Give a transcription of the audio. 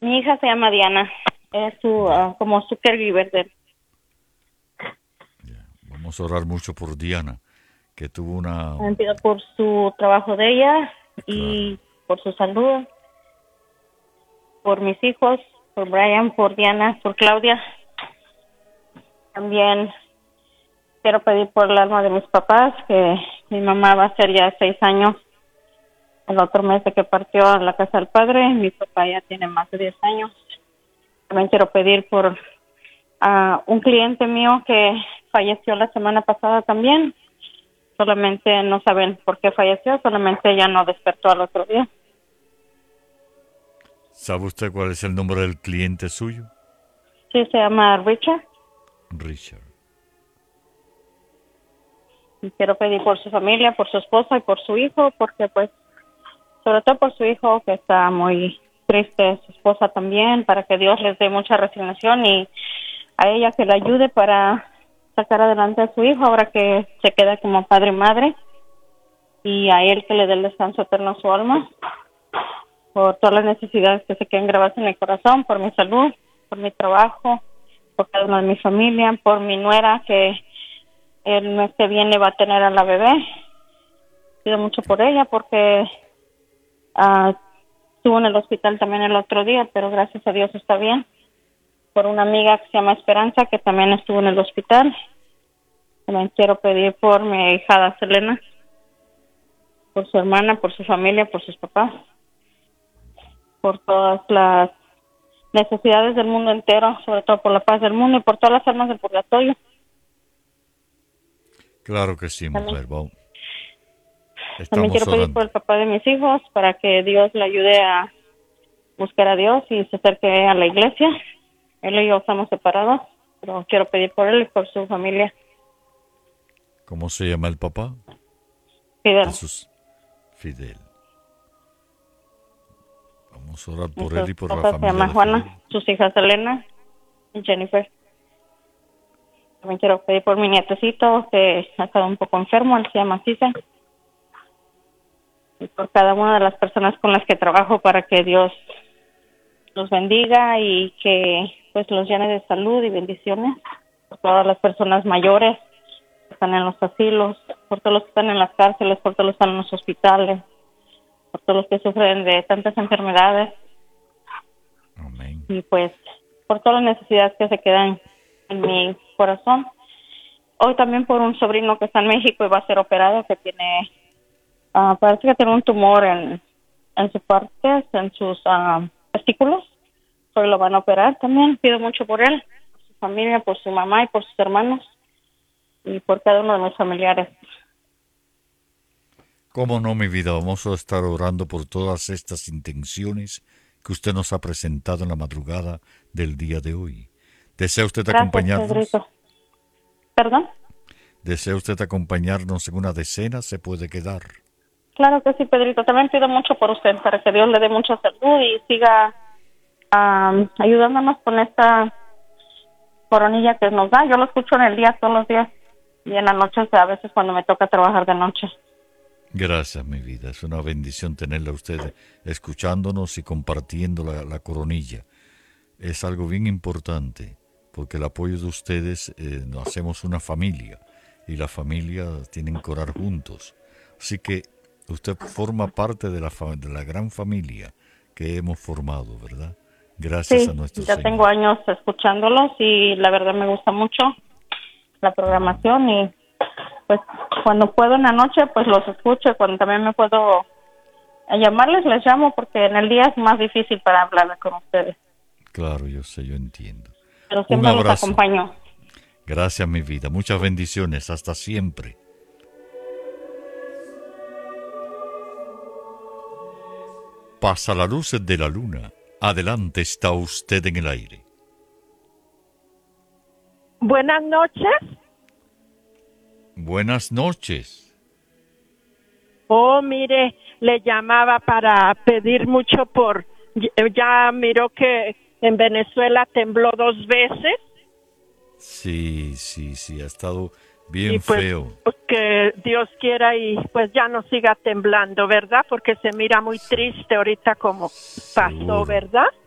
Mi hija se llama Diana. Es como su caregiver de él. Ya. Vamos a orar mucho por Diana, que tuvo una... Pido por su trabajo de ella Claro. y por su salud, por mis hijos, por Brian, por Diana, por Claudia. También quiero pedir por el alma de mis papás, que mi mamá va a ser ya 6 años el otro mes de que partió a la casa del padre. Mi papá ya tiene más de 10 años. También quiero pedir por un cliente mío que falleció la semana pasada también. Solamente no saben por qué falleció, solamente ella no despertó al otro día. ¿Sabe usted cuál es el nombre del cliente suyo? Sí, se llama Richard. Richard. Y quiero pedir por su familia, por su esposa y por su hijo, porque pues, sobre todo por su hijo que está muy triste, su esposa también, para que Dios les dé mucha resignación y a ella que le ayude para sacar adelante a su hijo ahora que se queda como padre y madre, y a él que le dé el descanso eterno a su alma, por todas las necesidades que se queden grabadas en el corazón, por mi salud, por mi trabajo, por cada una de mi familia, por mi nuera que el mes que viene va a tener a la bebé. Pido mucho por ella porque estuvo en el hospital también el otro día, pero gracias a Dios está bien. Por una amiga que se llama Esperanza, que también estuvo en el hospital. También quiero pedir por mi hijada Selena, por su hermana, por su familia, por sus papás, por todas las necesidades del mundo entero, sobre todo por la paz del mundo y por todas las almas del purgatorio. Claro que sí, mujer. Vamos. También quiero pedir por el papá de mis hijos para que Dios le ayude a buscar a Dios y se acerque a la iglesia. Él y yo estamos separados, pero quiero pedir por él y por su familia. ¿Cómo se llama el papá? Fidel. Fidel. Vamos a orar por él y por la familia. Se llama Juana, sus hijas Elena y Jennifer. También quiero pedir por mi nietecito que ha estado un poco enfermo, él se llama Cisa. Y por cada una de las personas con las que trabajo para que Dios los bendiga y que pues los llene de salud y bendiciones. Por todas las personas mayores que están en los asilos, por todos los que están en las cárceles, por todos los que están en los hospitales, por todos los que sufren de tantas enfermedades. Amén. Y pues por todas las necesidades que se quedan en mi corazón. Hoy también por un sobrino que está en México y va a ser operado, que tiene, parece que tiene un tumor en sus partes, en sus testículos. Hoy lo van a operar también. Pido mucho por él, por su familia, por su mamá y por sus hermanos y por cada uno de mis familiares. ¿Cómo no, mi vida? Vamos a estar orando por todas estas intenciones que usted nos ha presentado en la madrugada del día de hoy. ¿Desea usted acompañarnos? Pedrito. ¿Perdón? ¿Desea usted acompañarnos en una decena? ¿Se puede quedar? Claro que sí, Pedrito. También pido mucho por usted, para que Dios le dé mucha salud y siga ayudándonos con esta coronilla que nos da. Yo lo escucho en el día, todos los días, y en la noche, a veces cuando me toca trabajar de noche. Gracias, mi vida. Es una bendición tenerla a usted escuchándonos y compartiendo la coronilla. Es algo bien importante, porque el apoyo de ustedes, nos hacemos una familia, y la familia tienen que orar juntos. Así que usted forma parte de la gran familia que hemos formado, ¿verdad? Gracias a nuestro Señor. Ya tengo años escuchándolos y la verdad me gusta mucho la programación y pues cuando puedo en la noche pues los escucho, cuando también me puedo llamarles, les llamo porque en el día es más difícil para hablar con ustedes. Claro, yo sé, yo entiendo. Pero siempre los acompaño. Gracias, mi vida. Muchas bendiciones. Hasta siempre. Pasa la luz de la luna. Adelante, está usted en el aire. Buenas noches. Buenas noches. Oh, mire, le llamaba para pedir mucho por... Ya miró que en Venezuela tembló 2 veces. Sí, ha estado bien y pues, feo. Que Dios quiera y pues ya no siga temblando, ¿verdad? Porque se mira muy triste ahorita como pasó, ¿verdad?